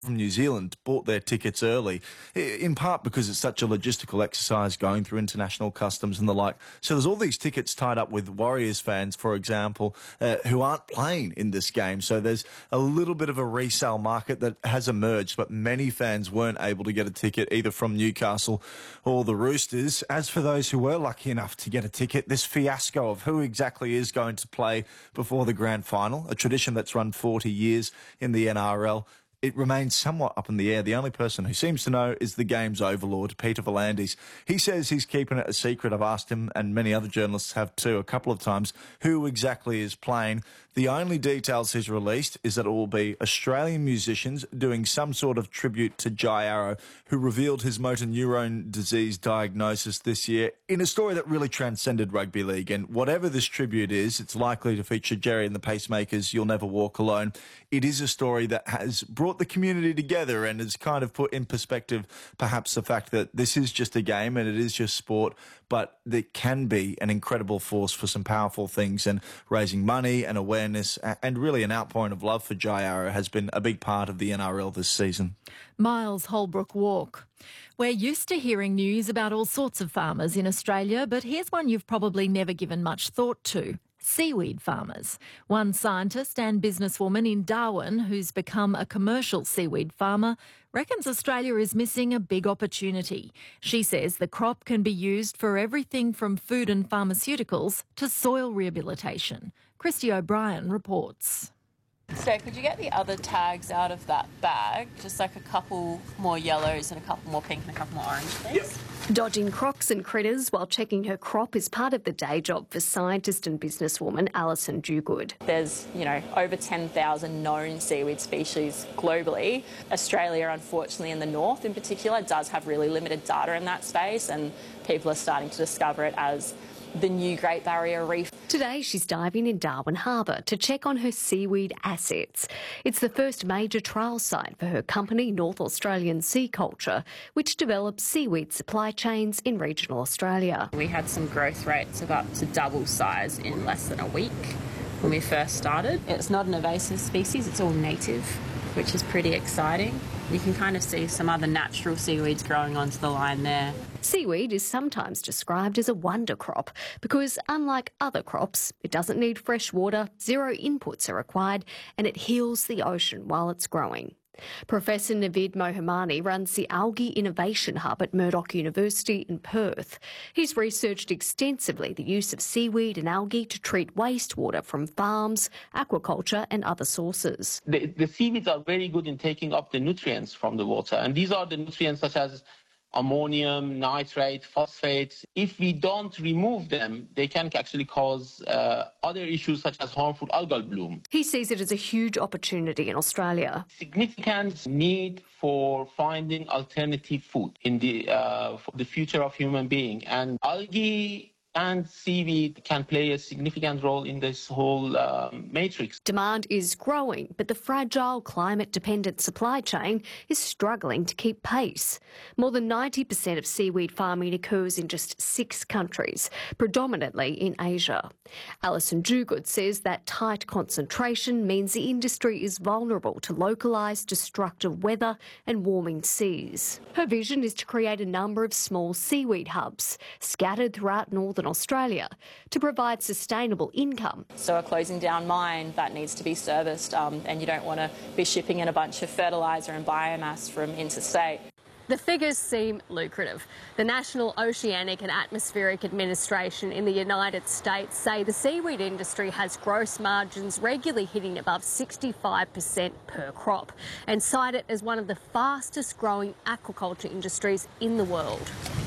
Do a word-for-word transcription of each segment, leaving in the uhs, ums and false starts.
from New Zealand bought their tickets early, in part because it's such a logistical exercise going through international customs and the like. So there's all these tickets tied up with Warriors fans, for example, uh, who aren't playing in this game. So there's a little bit of a resale market that has emerged, but many fans weren't able to get a ticket either from Newcastle or the Roosters. As for those who were lucky enough to get a ticket, this fiasco of who exactly is going to play before the grand final, a tradition that's run forty years in the N R L, it remains somewhat up in the air. The only person who seems to know is the game's overlord, Peter V'landys. He says he's keeping it a secret. I've asked him, and many other journalists have too, a couple of times, who exactly is playing. The only details he's released is that it will be Australian musicians doing some sort of tribute to Jai Arrow, who revealed his motor neurone disease diagnosis this year in a story that really transcended rugby league. And whatever this tribute is, it's likely to feature Jerry and the Pacemakers' You'll Never Walk Alone. It is a story that has brought the community together and has kind of put in perspective perhaps the fact that this is just a game and it is just sport, but it can be an incredible force for some powerful things, and raising money and awareness and really an outpouring of love for Jai Arrow has been a big part of the N R L this season. Miles Holbrook Walk. We're used to hearing news about all sorts of farmers in Australia, but here's one you've probably never given much thought to. Seaweed farmers. One scientist and businesswoman in Darwin, who's become a commercial seaweed farmer, reckons Australia is missing a big opportunity. She says the crop can be used for everything from food and pharmaceuticals to soil rehabilitation. Christy O'Brien reports. So could you get the other tags out of that bag? Just like a couple more yellows and a couple more pink and a couple more orange, please. Yep. Dodging crocs and critters while checking her crop is part of the day job for scientist and businesswoman Alison Dugood. There's, you know, over ten thousand known seaweed species globally. Australia, unfortunately, in the north in particular, does have really limited data in that space, and people are starting to discover it as the new Great Barrier Reef. Today she's diving in Darwin Harbour to check on her seaweed assets. It's the first major trial site for her company, North Australian Sea Culture, which develops seaweed supply chains in regional Australia. We had some growth rates of up to double size in less than a week when we first started. It's not an invasive species, it's all native, which is pretty exciting. You can kind of see some other natural seaweeds growing onto the line there. Seaweed is sometimes described as a wonder crop because, unlike other crops, it doesn't need fresh water, zero inputs are required, and it heals the ocean while it's growing. Professor Navid Mohammadi runs the Algae Innovation Hub at Murdoch University in Perth. He's researched extensively the use of seaweed and algae to treat wastewater from farms, aquaculture and other sources. The, the seaweeds are very good in taking up the nutrients from the water, and these are the nutrients such as ammonium, nitrate, phosphate. If we don't remove them, they can actually cause uh, other issues such as harmful algal bloom. He sees it as a huge opportunity in Australia. Significant need for finding alternative food in the uh, for the future of human being, and algae and seaweed can play a significant role in this whole um, matrix. Demand is growing, but the fragile climate-dependent supply chain is struggling to keep pace. More than ninety percent of seaweed farming occurs in just six countries, predominantly in Asia. Alison Dugood says that tight concentration means the industry is vulnerable to localised destructive weather and warming seas. Her vision is to create a number of small seaweed hubs scattered throughout northern Australia to provide sustainable income. So a closing down mine that needs to be serviced, um, and you don't want to be shipping in a bunch of fertiliser and biomass from interstate. The figures seem lucrative. The National Oceanic and Atmospheric Administration in the United States say the seaweed industry has gross margins regularly hitting above sixty-five percent per crop, and cite it as one of the fastest growing aquaculture industries in the world.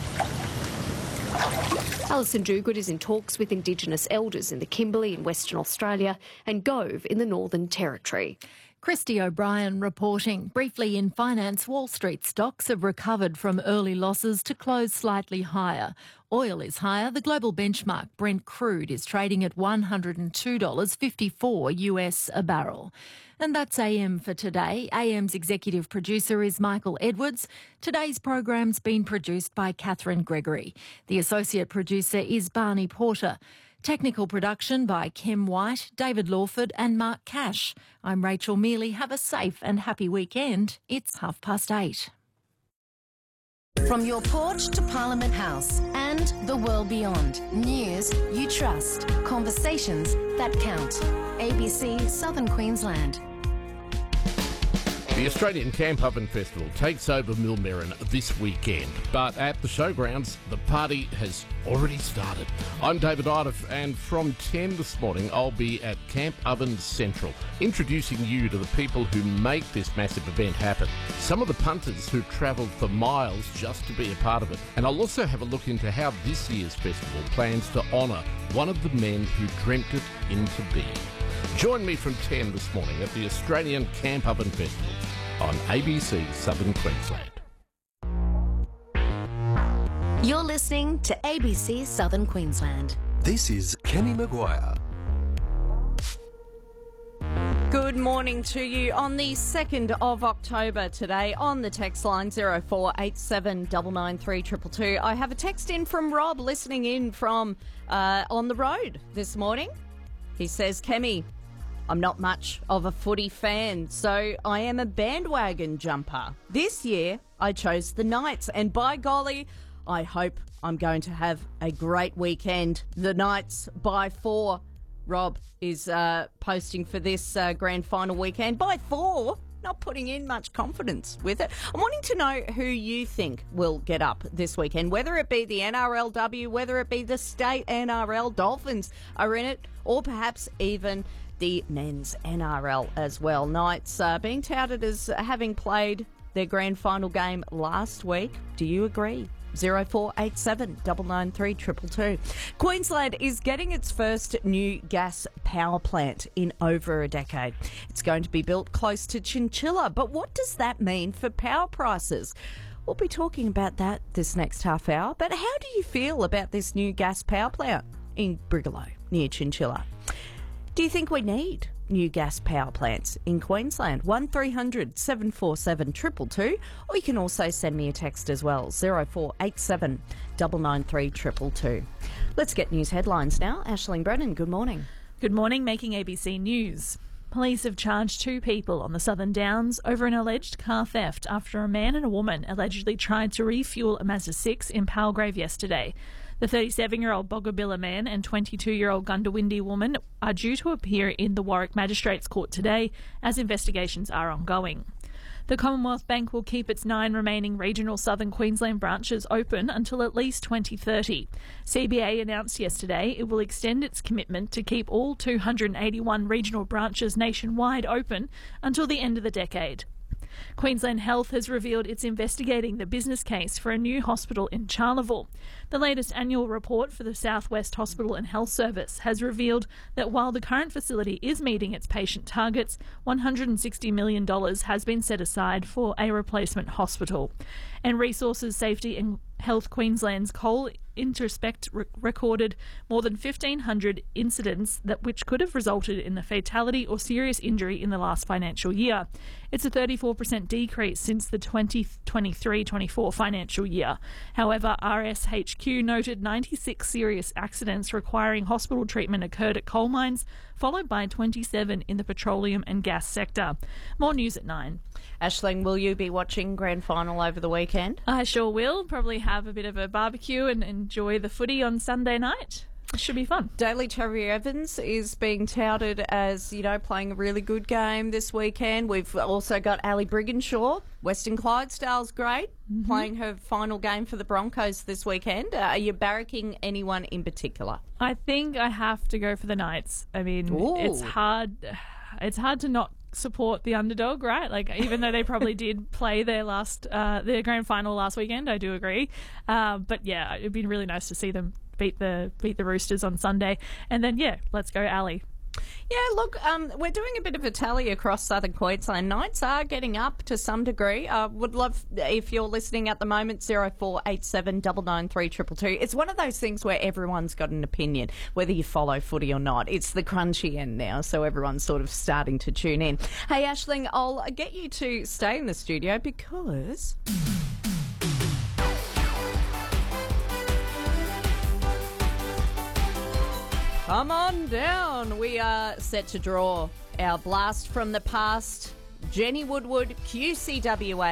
Alison Dugood is in talks with Indigenous elders in the Kimberley in Western Australia and Gove in the Northern Territory. Christy O'Brien reporting. Briefly in finance, Wall Street stocks have recovered from early losses to close slightly higher. Oil is higher. The global benchmark Brent crude is trading at one hundred two dollars fifty-four US a barrel. And that's A M for today. A M's executive producer is Michael Edwards. Today's program's been produced by Catherine Gregory. The associate producer is Barney Porter. Technical production by Kim White, David Lawford and Mark Cash. I'm Rachel Mealy. Have a safe and happy weekend. It's half past eight. From your porch to Parliament House and the world beyond. News you trust. Conversations that count. A B C Southern Queensland. The Australian Camp Oven Festival takes over Millmerran this weekend, but at the showgrounds, the party has already started. I'm David Idef, and from ten this morning, I'll be at Camp Oven Central, introducing you to the people who make this massive event happen. Some of the punters who've travelled for miles just to be a part of it. And I'll also have a look into how this year's festival plans to honour one of the men who dreamt it into being. Join me from ten this morning at the Australian Camp Oven Festival on A B C Southern Queensland. You're listening to A B C Southern Queensland. This is Kenny Maguire. Good morning to you on the second of October today on the text line zero four eight seven nine nine three two two two. I have a text in from Rob listening in from uh, on the road this morning. He says, Kemi, I'm not much of a footy fan, so I am a bandwagon jumper. This year, I chose the Knights, and by golly, I hope I'm going to have a great weekend. The Knights by four. Rob is uh, posting for this uh, grand final weekend by four. Not putting in much confidence with it. I'm wanting to know who you think will get up this weekend, whether it be the N R L W, whether it be the state N R L, Dolphins are in it, or perhaps even the men's N R L as well. Knights uh, being touted as having played their grand final game last week. Do you agree? zero four eight seven nine nine three two two two. Queensland is getting its first new gas power plant in over a decade. It's going to be built close to Chinchilla, but what does that mean for power prices? We'll be talking about that this next half hour. But how do you feel about this new gas power plant in Brigalow near Chinchilla? Do you think we need new gas power plants in Queensland? one three hundred seven four seven two two two, or you can also send me a text as well, zero four eight seven nine nine three two two two. Let's get news headlines now. Aisling Brennan, good morning. Good morning, making A B C News. Police have charged two people on the Southern Downs over an alleged car theft after a man and a woman allegedly tried to refuel a Mazda six in Palgrave yesterday. The thirty-seven-year-old Boggabilla man and twenty-two-year-old Gundawindi woman are due to appear in the Warwick Magistrates Court today as investigations are ongoing. The Commonwealth Bank will keep its nine remaining regional Southern Queensland branches open until at least twenty thirty. C B A announced yesterday it will extend its commitment to keep all two hundred eighty-one regional branches nationwide open until the end of the decade. Queensland Health has revealed it's investigating the business case for a new hospital in Charleville. The latest annual report for the South West Hospital and Health Service has revealed that while the current facility is meeting its patient targets, one hundred sixty million dollars has been set aside for a replacement hospital. And Resources Safety and Health Queensland's Coal Introspect re- recorded more than fifteen hundred incidents that which could have resulted in a fatality or serious injury in the last financial year. It's a thirty-four percent decrease since the twenty twenty-three twenty-four financial year. However, R S H Q noted ninety-six serious accidents requiring hospital treatment occurred at coal mines, followed by twenty-seven in the petroleum and gas sector. More news at nine. Aisling, will you be watching grand final over the weekend? I sure will. Probably have a bit of a barbecue and enjoy the footy on Sunday night. It should be fun. Daly Cherry Evans is being touted as, you know, playing a really good game this weekend. We've also got Ali Brigginshaw, Western Clydesdale's great, mm-hmm. playing her final game for the Broncos this weekend. Uh, are you barracking anyone in particular? I think I have to go for the Knights. I mean, Ooh. it's hard. It's hard to not support the underdog, right? Like, even though they probably did play their last, uh, their grand final last weekend, I do agree. Uh, but yeah, it'd be really nice to see them beat the beat the Roosters on Sunday, and then yeah, let's go Ali. Yeah, look, um, we're doing a bit of a tally across Southern Queensland. Knights are getting up to some degree. I uh, would love, if you're listening at the moment, zero four eight seven nine nine three two two two. It's one of those things where everyone's got an opinion, whether you follow footy or not. It's the crunchy end now, so everyone's sort of starting to tune in. Hey, Aisling, I'll get you to stay in the studio because... Come on down. We are set to draw our blast from the past. Jenny Woodward, Q C W A.